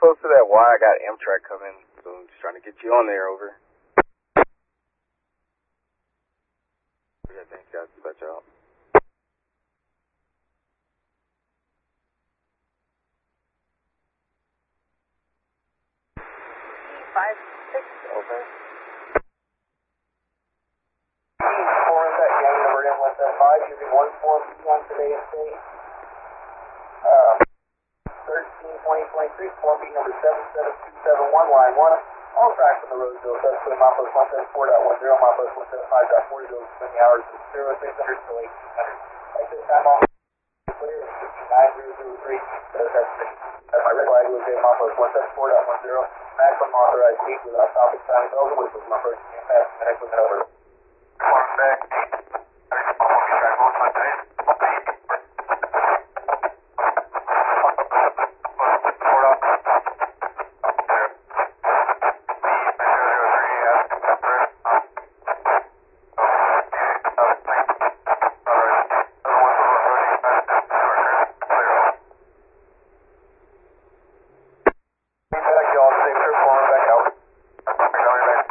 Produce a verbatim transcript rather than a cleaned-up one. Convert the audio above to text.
close to that Y, I got Amtrak coming, so I'm just trying to get you on there, over. Yeah, thanks guys, dispatch out. five six, over. four is that gang number in one seven five, using one four on today and state. Uh, thirteen twenty twenty-three, form B number seven seven two seven one, line one. All tracks on the road, zero seven two, Mapos one seven four point one zero, Mapos one seven five point four zero, twenty hours, zero six hundred to eighteen hundred. At this time, all clear, nine zero zero three, that's my red flag, was in Mapos one seven four point one zero, maximum authorized speed without stopping sign over, which was my first impact, connect with an over. One back.